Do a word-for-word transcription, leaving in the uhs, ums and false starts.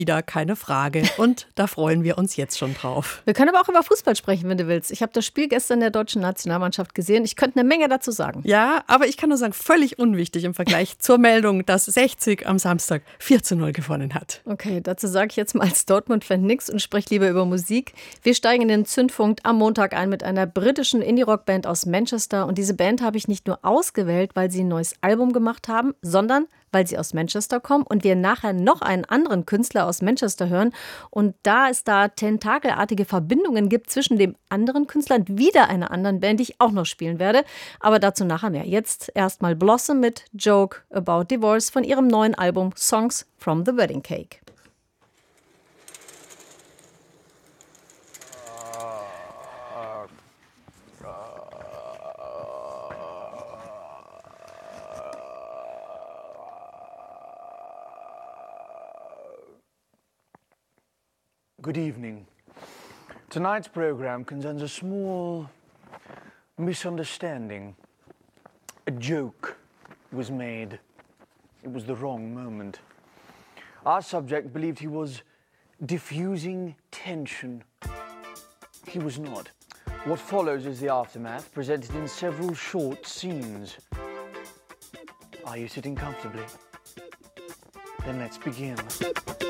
wieder, keine Frage. Und da freuen wir uns jetzt schon drauf. Wir können aber auch über Fußball sprechen, wenn du willst. Ich habe das Spiel gestern der deutschen Nationalmannschaft gesehen. Ich könnte eine Menge dazu sagen. Ja, aber ich kann nur sagen, völlig unwichtig im Vergleich zur Meldung, dass sechzig am Samstag vier zu null gewonnen hat. Okay, dazu sage ich jetzt mal als Dortmund-Fan nichts und spreche lieber über Musik. Wir steigen in den Zündfunk am Montag ein mit einer britischen Indie-Rock-Band aus Manchester. Und diese Band habe ich nicht nur ausgewählt, weil sie ein neues Album gemacht haben, sondern weil sie aus Manchester kommen und wir nachher noch einen anderen Künstler aus Manchester hören. Und da es da tentakelartige Verbindungen gibt zwischen dem anderen Künstler und wieder einer anderen Band, die ich auch noch spielen werde. Aber dazu nachher mehr. Jetzt erstmal Blossom mit Joke About Divorce von ihrem neuen Album Songs from the Wedding Cake. Good evening. Tonight's program concerns a small misunderstanding. A joke was made. It was the wrong moment. Our subject believed he was diffusing tension. He was not. What follows is the aftermath, presented in several short scenes. Are you sitting comfortably? Then let's begin.